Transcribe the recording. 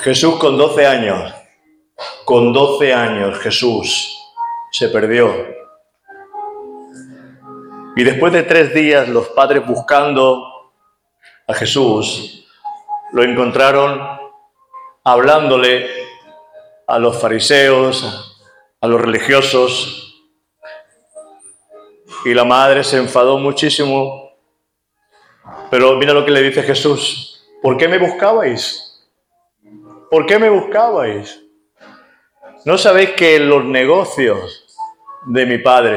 Jesús con 12 años Jesús se perdió. Y después de 3 días los padres buscando a Jesús, lo encontraron hablándole a los fariseos, a los religiosos. Y la madre se enfadó muchísimo. Pero mira lo que le dice Jesús. ¿Por qué me buscabais? ¿Por qué me buscabais? ¿No sabéis que los negocios de mi Padre